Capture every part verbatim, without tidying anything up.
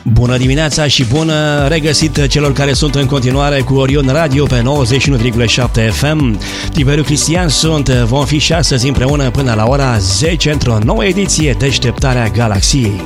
Bună dimineața și bună regăsit celor care sunt în continuare cu Orion Radio pe nouăzeci și unu virgulă șapte F M. Tiberiu Cristian sunt, vom fi și astăzi împreună până la ora zece într-o nouă ediție Deșteptarea Galaxiei.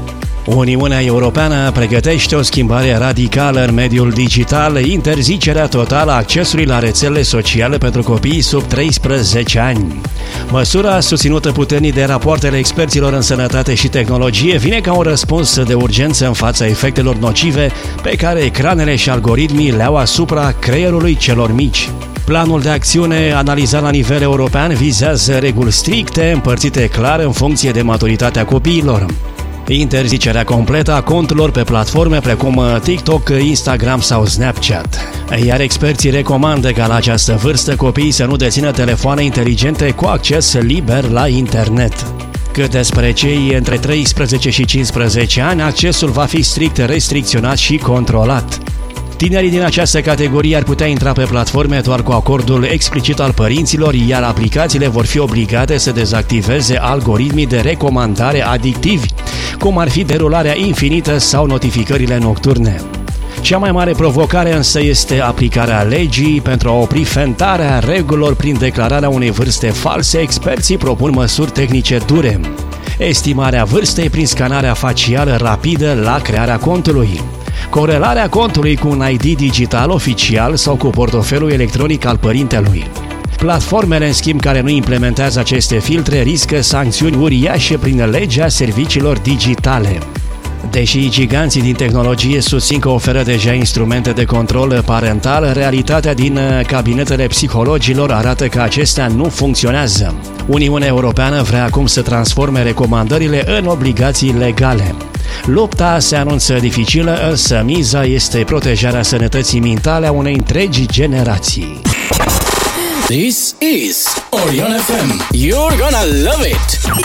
Uniunea Europeană pregătește o schimbare radicală în mediul digital, interzicerea totală a accesului la rețelele sociale pentru copiii sub treisprezece ani. Măsura, susținută puternic de rapoartele experților în sănătate și tehnologie, vine ca un răspuns de urgență în fața efectelor nocive pe care ecranele și algoritmii le au asupra creierului celor mici. Planul de acțiune analizat la nivel european vizează reguli stricte, împărțite clar în funcție de maturitatea copiilor. Interzicerea completă a conturilor pe platforme precum TikTok, Instagram sau Snapchat. Iar experții recomandă ca la această vârstă copiii să nu dețină telefoane inteligente cu acces liber la internet. Cât despre cei între treisprezece și cincisprezece ani, accesul va fi strict restricționat și controlat. Tinerii din această categorie ar putea intra pe platforme doar cu acordul explicit al părinților, iar aplicațiile vor fi obligate să dezactiveze algoritmii de recomandare adictivi, cum ar fi derularea infinită sau notificările nocturne. Cea mai mare provocare însă este aplicarea legii. Pentru a opri fentarea regulilor prin declararea unei vârste false, experții propun măsuri tehnice dure. Estimarea vârstei prin scanarea facială rapidă la crearea contului. Corelarea contului cu un I D digital oficial sau cu portofelul electronic al părintelui. Platformele, în schimb, care nu implementează aceste filtre riscă sancțiuni uriașe prin legea serviciilor digitale. Deși giganții din tehnologie susțin că oferă deja instrumente de control parental, realitatea din cabinetele psihologilor arată că acestea nu funcționează. Uniunea Europeană vrea acum să transforme recomandările în obligații legale. Lupta se anunță dificilă, însă miza este protejarea sănătății mentale a unei întregi generații. This is Orion F M. You're gonna love it.